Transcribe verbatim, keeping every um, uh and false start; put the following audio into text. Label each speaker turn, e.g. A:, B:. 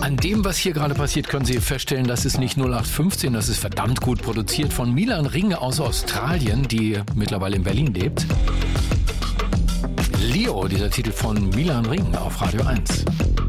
A: An dem, was hier gerade passiert, können Sie feststellen, das ist nicht null acht fünfzehn, das ist verdammt gut produziert von Milan Ring aus Australien, die mittlerweile in Berlin lebt. Leo, dieser Titel von Milan Ring auf Radio eins.